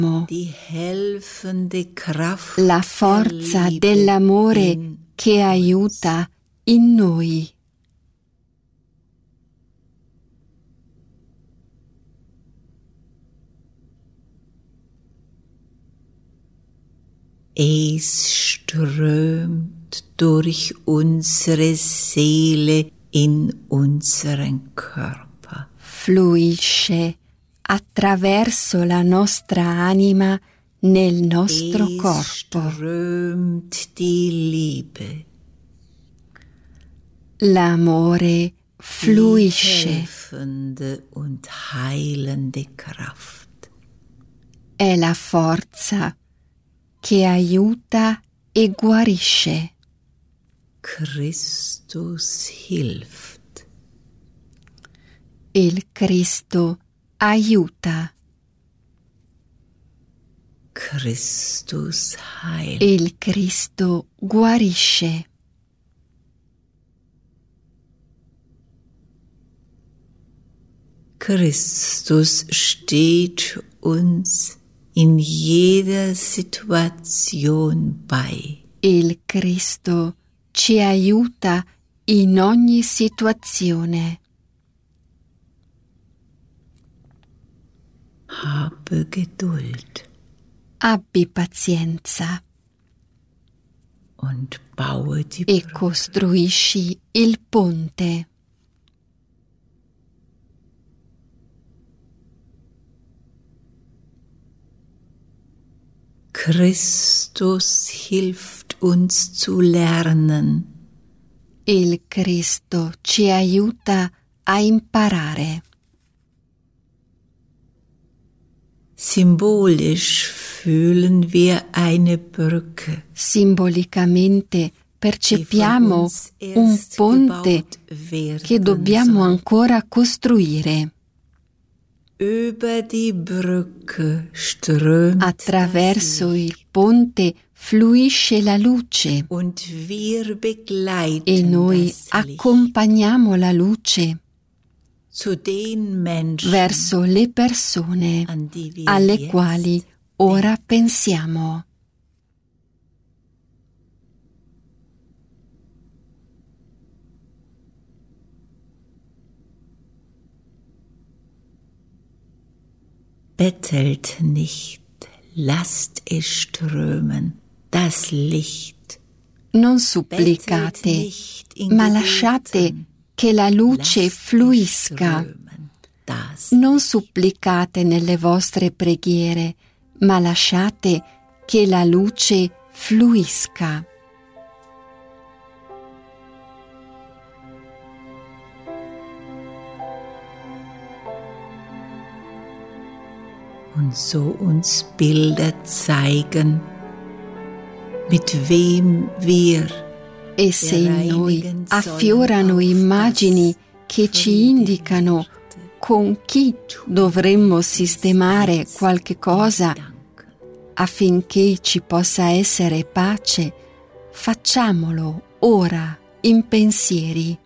la forza dell'amore che aiuta in noi. Es strömt durch unsere Seele in unseren Körper. Fluisce attraverso la nostra anima nel nostro corpo. Es strömt die Liebe. L'amore fluisce. Die helfende und heilende Kraft. È la forza che aiuta e guarisce. Christus hilft. Il Cristo aiuta. Christus heilt. Il Cristo guarisce. Christus steht uns in jeder Situation bei. Il Cristo ci aiuta in ogni situazione. Habe Geduld. Abbi pazienza und baue die e Brücke. costruisci il ponte. Christus hilft uns zu lernen. Il Cristo ci aiuta a imparare. Symbolisch fühlen wir eine Brücke. Simbolicamente percepiamo un ponte che dobbiamo ancora costruire. Über die Brücke strömt Attraverso il ponte fluisce la luce und wir begleiten e noi das Licht accompagniamo la luce zu den Menschen, verso le persone an die wir alle jetzt quali ora pensiamo. Bettelt nicht, lasst es strömen, das Licht. Non supplicate, ma lasciate che la luce fluisca. Non supplicate nelle vostre preghiere, ma lasciate che la luce fluisca. Und so uns Bilder zeigen, mit wem wir E se in noi affiorano immagini che ci indicano con chi dovremmo sistemare qualche cosa affinché ci possa essere pace, facciamolo ora in pensieri.